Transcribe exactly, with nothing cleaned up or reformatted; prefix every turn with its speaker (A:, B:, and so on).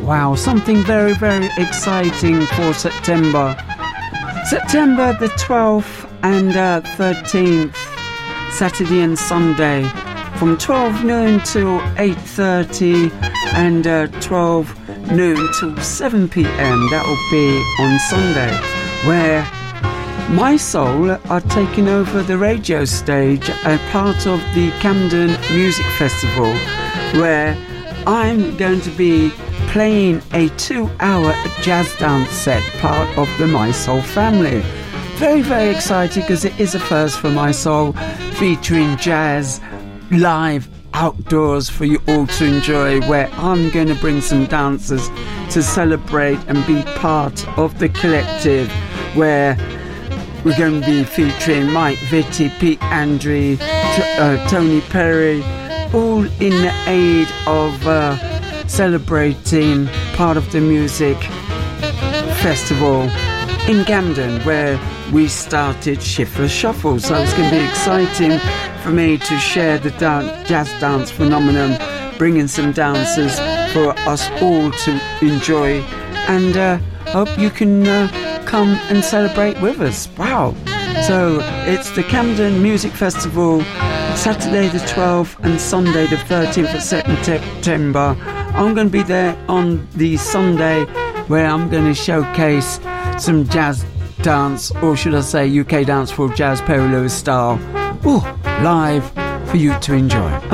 A: Wow, something very, very exciting for September. September the twelfth and uh, thirteenth, Saturday and Sunday, from twelve noon till eight thirty and uh, twelve noon till seven p.m. That will be on Sunday, where My Soul are taking over the radio stage as part of the Camden Music Festival, where I'm going to be playing a two-hour jazz dance set, part of the My Soul family. Very, very excited because it is a first for My Soul, featuring jazz live outdoors for you all to enjoy, where I'm going to bring some dancers to celebrate and be part of the collective, where we're going to be featuring Mike Vitti, Pete Andre, T- uh, Tony Perry, all in the aid of uh, celebrating part of the music festival in Camden, where we started Shiftless Shuffle. So it's going to be exciting for me to share the dan- jazz dance phenomenon, bringing some dancers for us all to enjoy, and uh, hope you can uh, come and celebrate with us. Wow. So it's the Camden Music Festival, Saturday the twelfth and Sunday the thirteenth of September. I'm going to be there on the Sunday, where I'm going to showcase some jazz dance, or should I say U K dance for jazz, Perry Lewis style, ooh, live for you to enjoy.